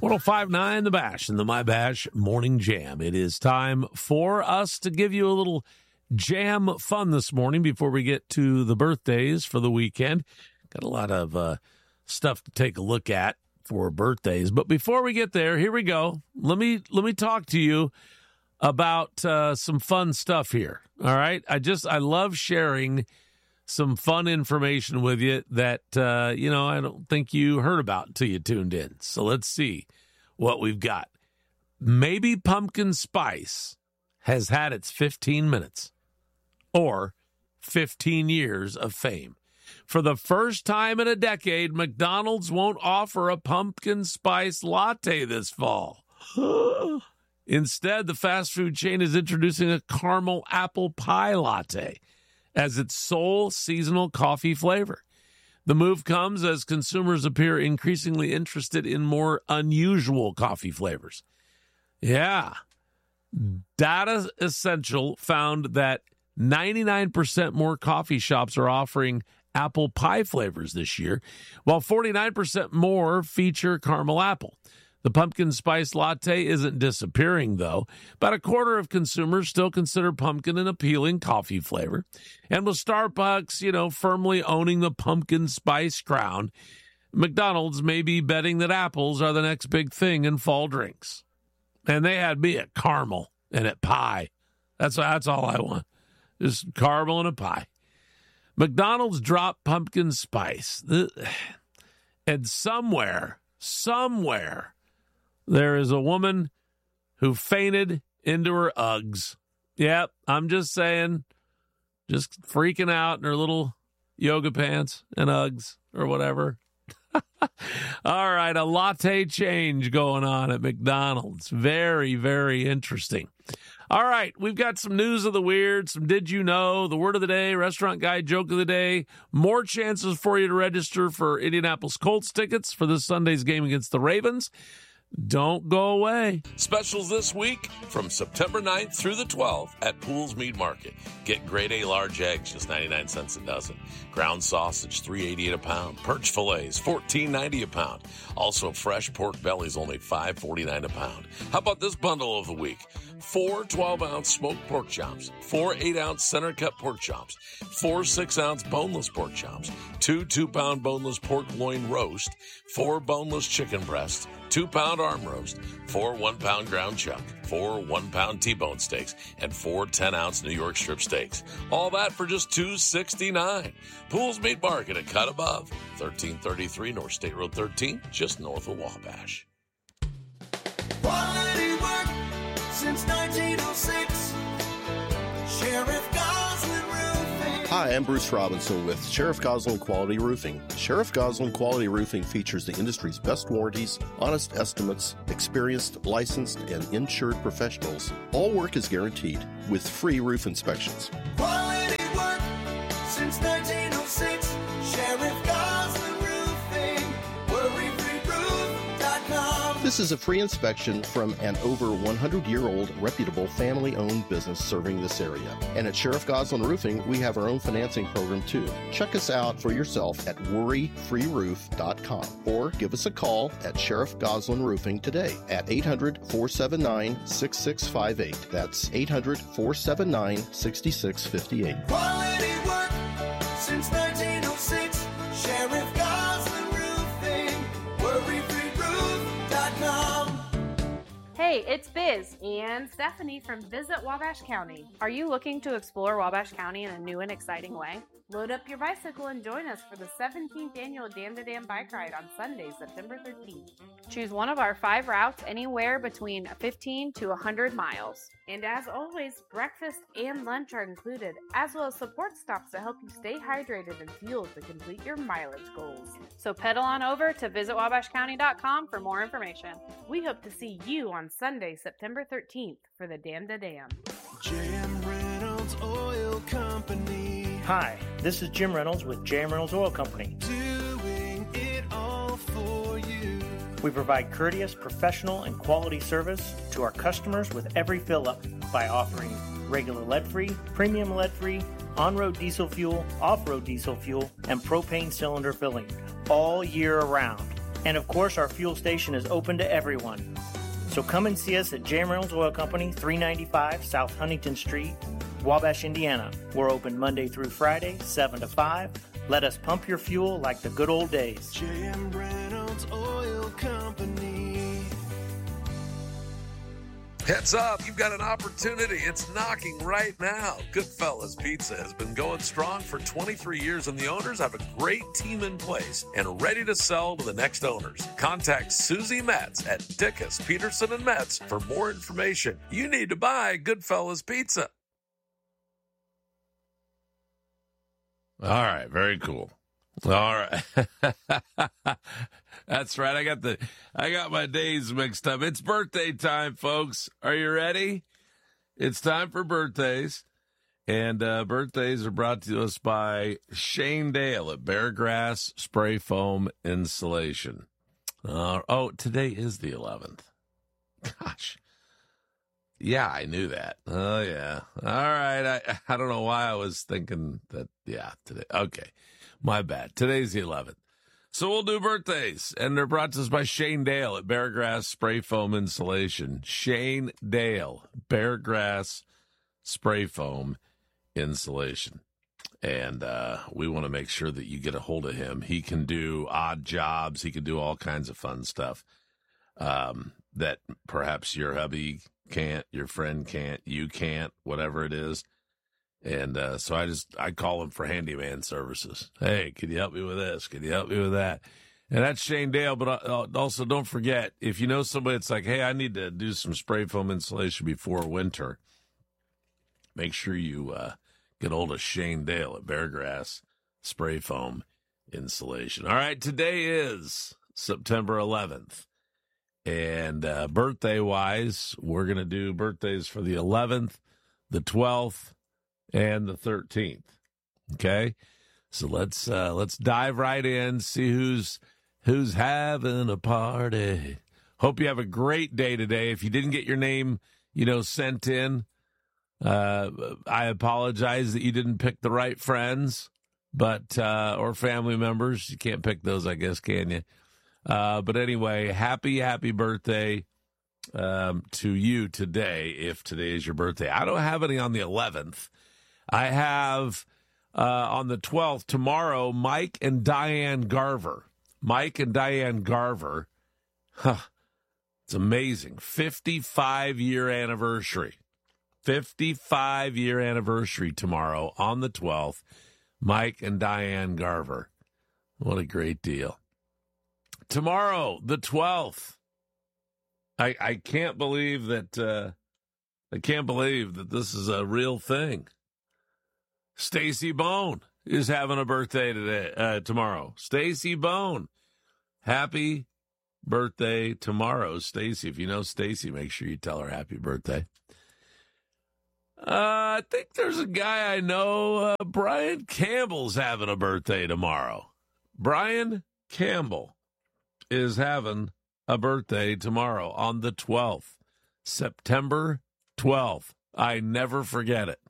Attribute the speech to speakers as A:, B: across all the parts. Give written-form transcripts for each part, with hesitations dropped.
A: 105.9 The Bash and the My Bash Morning Jam. It is time for us to give you a little jam fun this morning before we get to the birthdays for the weekend. Got a lot of stuff to take a look at for birthdays. But before we get there, here we go. Let me talk to you about some fun stuff here. All right? I love sharing some fun information with you that, I don't think you heard about until you tuned in. So let's see what we've got. Maybe pumpkin spice has had its 15 minutes or 15 years of fame. For the first time in a decade, McDonald's won't offer a pumpkin spice latte this fall. Instead, the fast food chain is introducing a caramel apple pie latte as its sole seasonal coffee flavor. The move comes as consumers appear increasingly interested in more unusual coffee flavors. Yeah. Data Essential found that 99% more coffee shops are offering apple pie flavors this year, while 49% more feature caramel apple. The pumpkin spice latte isn't disappearing, though. About a quarter of consumers still consider pumpkin an appealing coffee flavor. And with Starbucks, firmly owning the pumpkin spice crown, McDonald's may be betting that apples are the next big thing in fall drinks. And they had me at caramel and at pie. That's all I want. Just caramel and a pie. McDonald's dropped pumpkin spice. And somewhere, there is a woman who fainted into her Uggs. Yep, I'm just saying, just freaking out in her little yoga pants and Uggs or whatever. All right, a latte change going on at McDonald's. Very, very interesting. All right, we've got some news of the weird, some did you know, the word of the day, restaurant guy joke of the day, more chances for you to register for Indianapolis Colts tickets for this Sunday's game against the Ravens. Don't go away.
B: Specials this week from September 9th through the 12th at Pools Meat Market. Get grade A large eggs, just 99 cents a dozen. Ground sausage, $3.88 a pound. Perch fillets, $14.90 a pound. Also, fresh pork bellies, only $5.49 a pound. How about this bundle of the week? 4 12-ounce smoked pork chops, 4 8-ounce center-cut pork chops, 4 6-ounce boneless pork chops, 2 2-pound boneless pork loin roast, 4 boneless chicken breasts, 2-pound arm roast, 4 1-pound ground chuck, 4 1-pound T-bone steaks, and 4 10-ounce New York strip steaks. All that for just $2.69. Pools Meat Market, a cut above. 1333 North State Road 13, just north of Wabash.
C: Quality work since 1906. Sheriff Goslin Roofing.
D: Hi, I'm Bruce Robinson with Sheriff Goslin Quality Roofing. Sheriff Goslin Quality Roofing features the industry's best warranties, honest estimates, experienced, licensed, and insured professionals. All work is guaranteed with free roof inspections.
C: Quality work since 1906. Sheriff Goslin Roofing. WorryFreeRoof.com.
D: This is a free inspection from an over 100-year-old reputable family-owned business serving this area. And at Sheriff Goslin Roofing, we have our own financing program too. Check us out for yourself at WorryFreeRoof.com or give us a call at Sheriff Goslin Roofing today at 800-479-6658. That's 800-479-6658.
C: Quality work since 1906. Sheriff Goslin Roofing. WorryFreeRoof.com.
E: Hey, it's Biz and Stephanie from Visit Wabash County. Are you looking to explore Wabash County in a new and exciting way? Load up your bicycle and join us for the 17th annual Dam to Dam Bike Ride on Sunday, September 13th. Choose one of our 5 routes anywhere between 15 to 100 miles. And as always, breakfast and lunch are included, as well as support stops to help you stay hydrated and fueled to complete your mileage goals. So pedal on over to visitwabashcounty.com for more information. We hope to see you on Sunday, September 13th for the Dam to Dam.
C: Jim Reynolds Oil Company.
F: Hi, this is Jim Reynolds with J.M. Reynolds Oil Company.
C: Doing it all for you.
F: We provide courteous, professional, and quality service to our customers with every fill-up by offering regular lead-free, premium lead-free, on-road diesel fuel, off-road diesel fuel, and propane cylinder filling all year round. And of course, our fuel station is open to everyone. So come and see us at J.M. Reynolds Oil Company, 395 South Huntington Street, Wabash, Indiana. We're open Monday through Friday, 7 to 5. Let us pump your fuel like the good old days.
C: J.M. Reynolds Oil Company.
B: Heads up, you've got an opportunity. It's knocking right now. Goodfellas Pizza has been going strong for 23 years, and the owners have a great team in place and ready to sell to the next owners. Contact Susie Metz at Dickus, Peterson, and Metz for more information. You need to buy Goodfellas Pizza.
A: All right, very cool. All right. That's right. I got my days mixed up. It's birthday time, folks. Are you ready? It's time for birthdays. And birthdays are brought to us by Shane Dale at Beargrass Spray Foam Insulation. Today is the 11th. Gosh. Yeah, I knew that. Oh, yeah. All right. I don't know why I was thinking that. Yeah, today. Okay. My bad. Today's the 11th. So we'll do birthdays, and they're brought to us by Shane Dale at Beargrass Spray Foam Insulation. Shane Dale, Beargrass Spray Foam Insulation. And we want to make sure that you get a hold of him. He can do odd jobs. He can do all kinds of fun stuff that perhaps your hubby can't, your friend can't, you can't, whatever it is. And so I call him for handyman services. Hey, can you help me with this? Can you help me with that? And that's Shane Dale. But also don't forget, if you know somebody that's like, hey, I need to do some spray foam insulation before winter, make sure you get hold of Shane Dale at Beargrass Spray Foam Insulation. All right, today is September 11th. And birthday-wise, we're going to do birthdays for the 11th, the 12th, and the 13th. Okay, so let's dive right in, see who's having a party. Hope you have a great day today. If you didn't get your name, sent in, I apologize that you didn't pick the right friends, but or family members. You can't pick those, I guess, can you? But anyway, happy birthday to you today, if today is your birthday. I don't have any on the 11th. I have on the 12th, tomorrow, Mike and Diane Garver. Mike and Diane Garver. It's amazing. 55-year anniversary. 55-year anniversary tomorrow on the 12th. Mike and Diane Garver. What a great deal. Tomorrow, the 12th. I can't believe that this is a real thing. Stacy Bone is having a birthday tomorrow. Stacy Bone. Happy birthday tomorrow, Stacy. If you know Stacy, make sure you tell her happy birthday. I think there's a guy I know, Brian Campbell's having a birthday tomorrow. Brian Campbell is having a birthday tomorrow on the 12th, September 12th. I never forget it.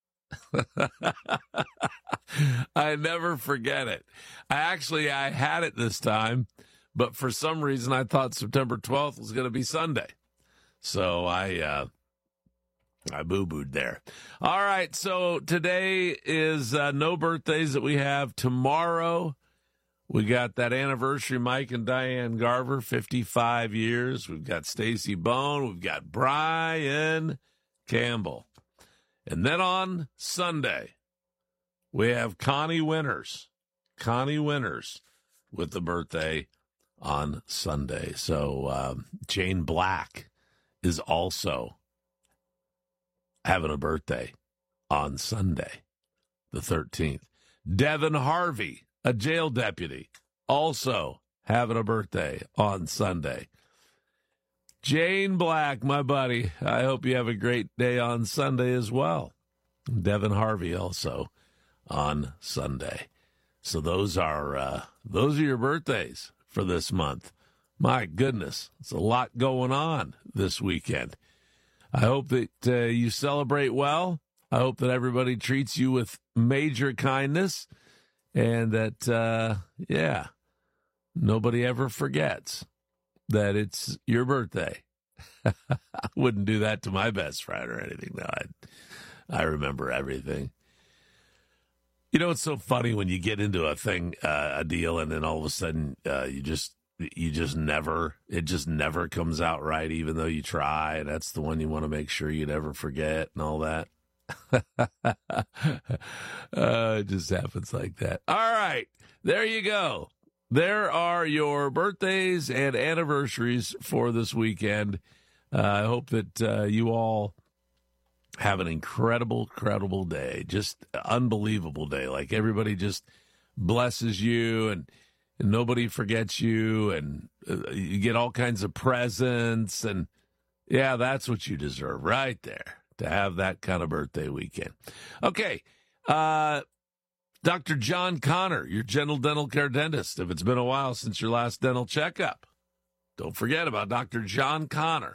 A: I never forget it. I had it this time, but for some reason I thought September 12th was going to be Sunday. So I boo-booed there. All right, so today is no birthdays that we have. Tomorrow we got that anniversary, Mike and Diane Garver, 55 years. We've got Stacy Bone. We've got Brian Campbell. And then on Sunday, we have Connie Winters. Connie Winters with the birthday on Sunday. So Jane Black is also having a birthday on Sunday, the 13th. Devin Harvey, a jail deputy, also having a birthday on Sunday. Jane Black, my buddy, I hope you have a great day on Sunday as well. Devin Harvey also on Sunday. So those are your birthdays for this month. My goodness, it's a lot going on this weekend. I hope that you celebrate well. I hope that everybody treats you with major kindness, and that nobody ever forgets that it's your birthday. I wouldn't do that to my best friend or anything. No, I remember everything. You know, it's so funny when you get into a deal, and then all of a sudden it just never comes out right, even though you try. And that's the one you want to make sure you never forget and all that. It just happens like that. All right, there you go. There are your birthdays and anniversaries for this weekend. I hope that you all have an incredible day, just unbelievable day. Like everybody just blesses you and nobody forgets you, and you get all kinds of presents. And yeah, that's what you deserve right there, to have that kind of birthday weekend. Okay. Dr. John Connor, your general dental care dentist. If it's been a while since your last dental checkup, don't forget about Dr. John Connor,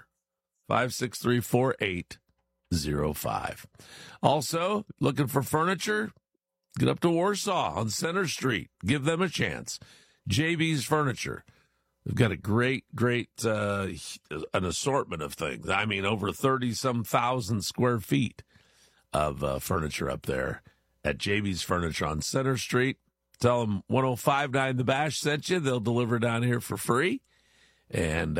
A: 563-4805. Also, looking for furniture? Get up to Warsaw on Center Street. Give them a chance. JB's Furniture. They've got a great an assortment of things. I mean, over 30-some thousand square feet of furniture up there at JB's Furniture on Center Street. Tell them 1059 The Bash sent you. They'll deliver down here for free. And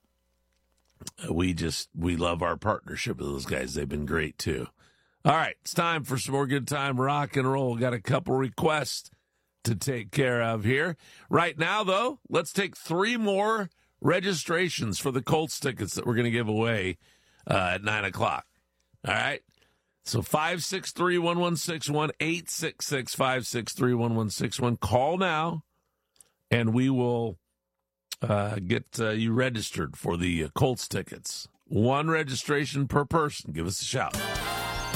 A: we love our partnership with those guys. They've been great, too. All right, it's time for some more good time rock and roll. Got a couple requests to take care of here. Right now, though, let's take 3 more registrations for the Colts tickets that we're going to give away at 9 o'clock. All right? So 563-1161, 866-563-1161. Call now, and we will get you registered for the Colts tickets. 1 registration per person. Give us a shout.